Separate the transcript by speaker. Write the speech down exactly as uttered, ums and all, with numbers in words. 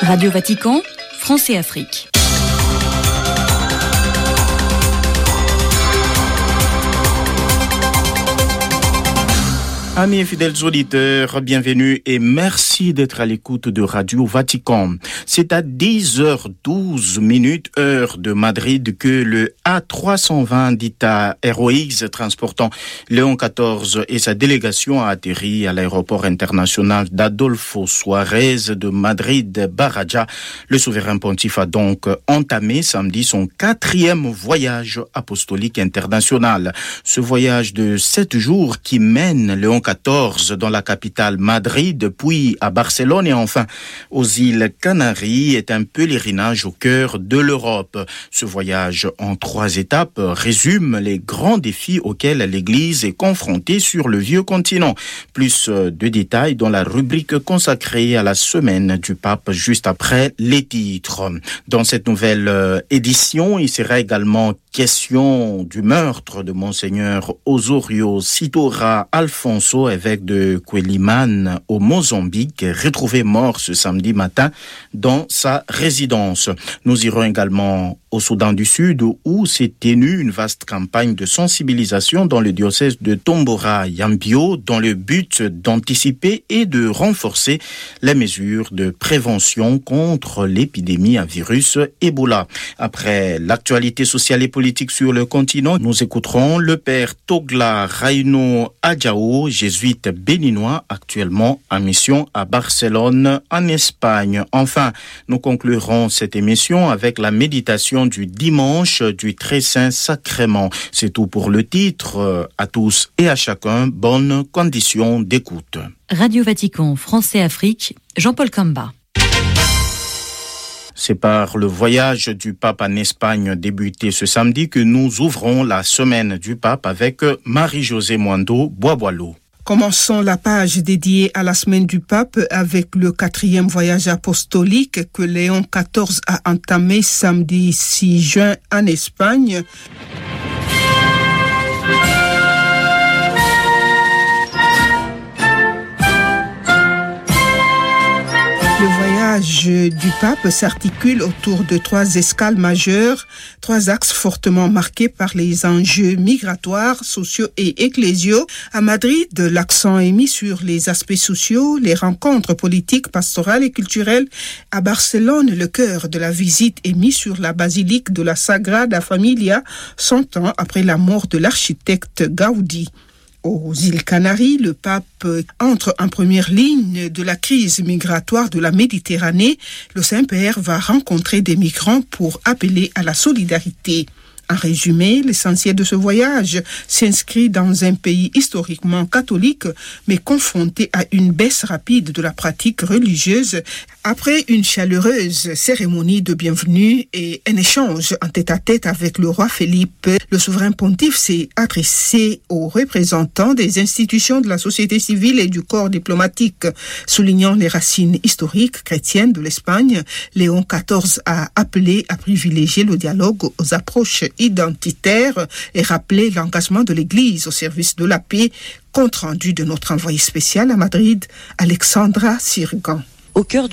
Speaker 1: Radio Vatican, France et Afrique.
Speaker 2: Amis et fidèles auditeurs, bienvenue et merci d'être à l'écoute de Radio Vatican. C'est à dix heures douze minutes, heure de Madrid, que le A trois cent vingt d'Ita Airways transportant Léon quatorze et sa délégation a atterri à l'aéroport international d'Adolfo Suárez de Madrid-Baraja. Le souverain pontife a donc entamé samedi son quatrième voyage apostolique international. Ce voyage de sept jours qui mène Léon quatorze dans la capitale Madrid, puis à Barcelone et enfin aux îles Canaries est un pèlerinage au cœur de l'Europe. Ce voyage en trois étapes résume les grands défis auxquels l'Église est confrontée sur le vieux continent. Plus de détails dans la rubrique consacrée à la semaine du pape juste après les titres. Dans cette nouvelle édition, il sera également question du meurtre de Monseigneur Osorio Sitora Alfonso, évêque de Quelimane au Mozambique, retrouvé mort ce samedi matin dans sa résidence. Nous irons également au Soudan du Sud où s'est tenue une vaste campagne de sensibilisation dans le diocèse de Tombora-Yambio dans le but d'anticiper et de renforcer les mesures de prévention contre l'épidémie à virus Ebola. Après l'actualité sociale et politique sur le continent, nous écouterons le père Togla Raino Adjao, jésuite béninois actuellement en mission à Barcelone en Espagne. Enfin, nous conclurons cette émission avec la méditation du dimanche du Très Saint Sacrement. C'est tout pour le titre. À tous et à chacun, bonne condition d'écoute.
Speaker 1: Radio Vatican, France et Afrique, Jean-Paul Kamba.
Speaker 2: C'est par le voyage du pape en Espagne débuté ce samedi que nous ouvrons la semaine du pape avec Marie-Josée Mwando Boisboileau.
Speaker 3: Commençons la page dédiée à la semaine du pape avec le quatrième voyage apostolique que Léon quatorze a entamé samedi six juin en Espagne. Le voyage du pape s'articule autour de trois escales majeures, trois axes fortement marqués par les enjeux migratoires, sociaux et ecclésiaux. À Madrid, l'accent est mis sur les aspects sociaux, les rencontres politiques, pastorales et culturelles. À Barcelone, le cœur de la visite est mis sur la basilique de la Sagrada Familia, cent ans après la mort de l'architecte Gaudi. Aux îles Canaries, le pape entre en première ligne de la crise migratoire de la Méditerranée. Le Saint-Père va rencontrer des migrants pour appeler à la solidarité. En résumé, l'essentiel de ce voyage s'inscrit dans un pays historiquement catholique, mais confronté à une baisse rapide de la pratique religieuse. Après une chaleureuse cérémonie de bienvenue et un échange en tête-à-tête avec le roi Philippe, le souverain pontife s'est adressé aux représentants des institutions de la société civile et du corps diplomatique. Soulignant les racines historiques chrétiennes de l'Espagne, Léon quatorze a appelé à privilégier le dialogue aux approches identitaires et rappeler l'engagement de l'Église au service de la paix. Compte rendu de notre envoyé spécial à Madrid, Alexandra Sirgan.
Speaker 4: Au cœur